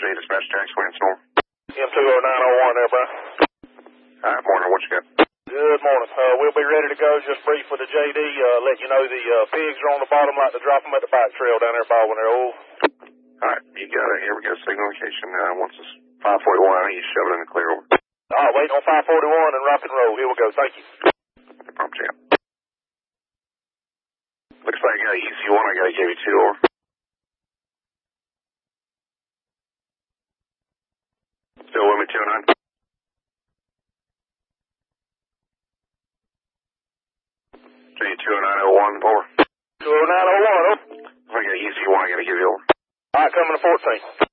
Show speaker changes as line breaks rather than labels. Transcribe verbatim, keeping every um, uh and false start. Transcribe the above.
dispatch tax Wayne Storm.
M two oh nine oh one there, Brian.
Alright, morning, what you got?
Good morning. Uh, we'll be ready to go. Just brief with the J D. Uh, let you know the uh, pigs are on the bottom, like to drop them at the bike trail down there by when they're old.
Alright, you got it. Here we go. Signal location. Uh, once it's five forty-one, I need you to shove it in the clear over.
Ah, waiting on five forty-one and rock and roll. Here we go. Thank you.
No problem, champ. Looks like I got E C one. I gotta give you two over. Still with me, two oh nine? J two oh nine oh one, over.
two oh nine oh one, oh.
I got E C one. I gotta give you over.
Alright, coming to fourteen.